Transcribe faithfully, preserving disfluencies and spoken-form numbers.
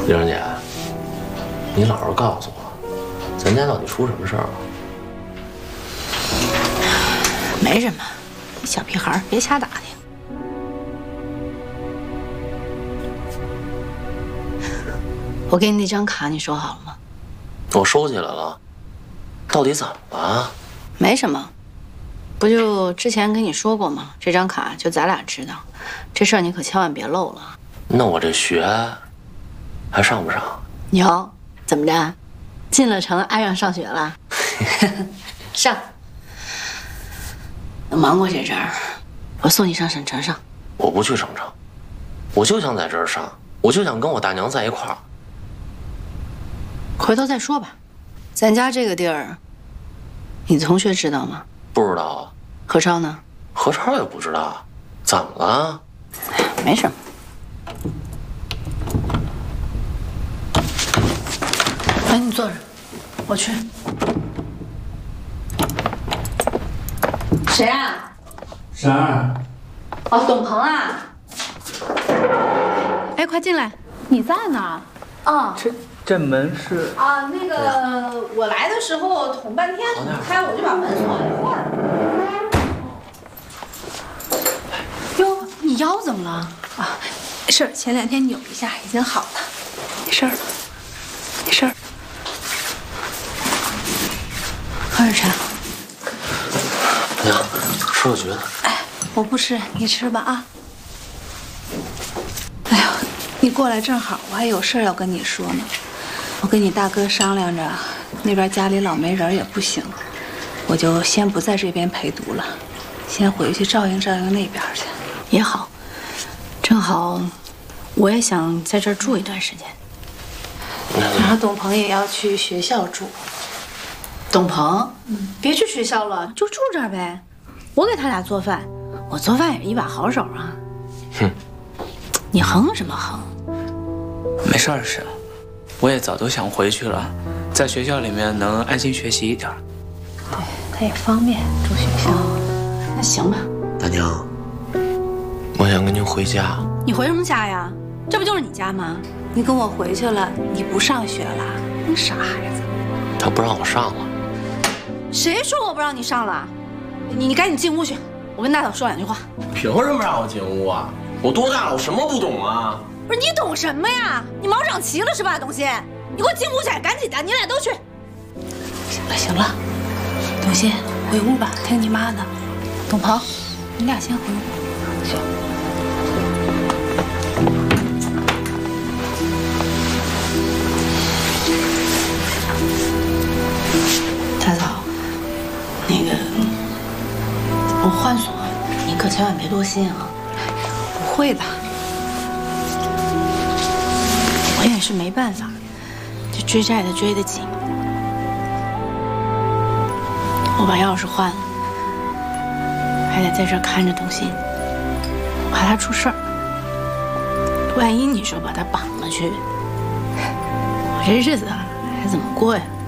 丽蓉姐，你老实告诉我，咱家到底出什么事儿了？ 没什么，你小屁孩别瞎打听。我给你那张卡，你收好了吗？ 我收起来了。到底怎么了？ 没什么，不就之前跟你说过吗？这张卡就咱俩知道，这事儿你可千万别漏了。 那我这学还上不上？ 有，怎么着？进了城爱上上学了？上。等忙过这阵儿，我送你上省城上。 我不去省城，我就想在这儿上，我就想跟我大娘在一块儿。 回头再说吧。咱家这个地儿，你同学知道吗？ 不知道啊。 何超呢？ 何超也不知道。怎么了？ 没什么。来，你坐着，我去。谁啊？ 珊儿。 哦，董鹏啊。哎，快进来，你在呢。啊。 这这门是啊，那个我来的时候捅半天捅不开，我就把门锁了。哟，你腰怎么了？ 啊，没事儿，前两天扭一下，已经好了，没事儿了，没事儿。 喝点茶。 娘，吃个橘子。 哎，我不吃，你吃吧啊。哎呦，你过来正好，我还有事儿要跟你说呢。我跟你大哥商量着，那边家里老没人也不行，我就先不在这边陪读了，先回去照应照应那边去。 也好，正好我也想在这儿住一段时间。 然后董鹏也要去学校住。 董鹏，嗯，别去学校了，就住这儿呗。我给他俩做饭，我做饭也是一把好手啊。 哼， 你横什么横？ 没事儿是，我也早都想回去了，在学校里面能安心学习一点。 对，他也方便住学校。 哦，那行吧。 大娘，我想跟您回家。 你回什么家呀？这不就是你家吗？ 你跟我回去了，你不上学了？你傻孩子。 他不让我上了。 谁说我不让你上了？你你赶紧进屋去，我跟大嫂说两句话。 凭什么让我进屋啊？我多大了，我什么不懂啊？ 不是你懂什么呀？你毛长齐了是吧，董鑫？你给我进屋去，赶紧的，你俩都去。 行了行了，董鑫回屋吧，听你妈的。董鹏，你俩先回屋。行。 大嫂，那个我换锁，你可千万别多心啊。 不会的。 我也是没办法，这追债的追得紧。我把钥匙换了，还得在这儿看着董鑫，我怕他出事儿。万一你说把他绑了去，我这日子还怎么过呀？